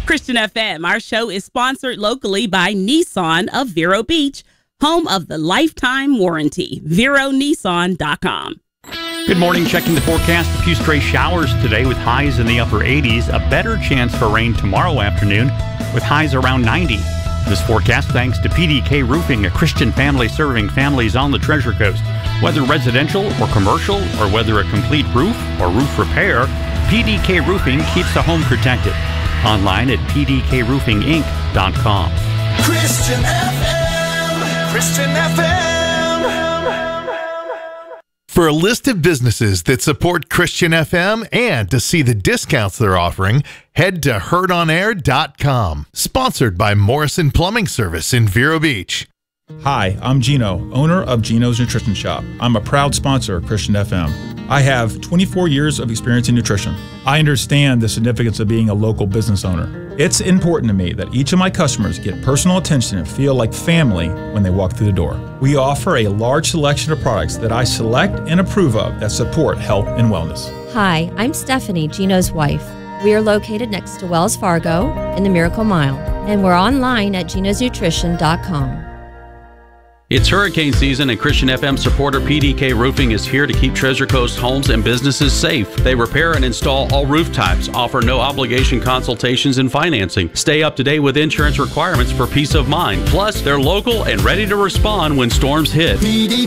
Christian FM. Our show is sponsored locally by Nissan of Vero Beach, home of the lifetime warranty. VeroNissan.com. Good morning. Checking the forecast. A few stray showers today with highs in the upper 80s. A better chance for rain tomorrow afternoon with highs around 90. This forecast thanks to PDK Roofing, a Christian family serving families on the Treasure Coast. Whether residential or commercial, or whether a complete roof or roof repair, PDK Roofing keeps the home protected. Online at pdkroofinginc.com. Christian FM. Christian FM. For a list of businesses that support Christian FM and to see the discounts they're offering, head to heardonair.com. Sponsored by Morrison Plumbing Service in Vero Beach. Hi, I'm Gino, owner of Gino's Nutrition Shop. I'm a proud sponsor of Christian FM. I have 24 years of experience in nutrition. I understand the significance of being a local business owner. It's important to me that each of my customers get personal attention and feel like family when they walk through the door. We offer a large selection of products that I select and approve of that support health and wellness. Hi, I'm Stephanie, Gino's wife. We are located next to Wells Fargo in the Miracle Mile, and we're online at ginosnutrition.com. It's hurricane season, and Christian FM supporter PDK Roofing is here to keep Treasure Coast homes and businesses safe. They repair and install all roof types, offer no obligation consultations and financing. Stay up to date with insurance requirements for peace of mind. Plus, they're local and ready to respond when storms hit.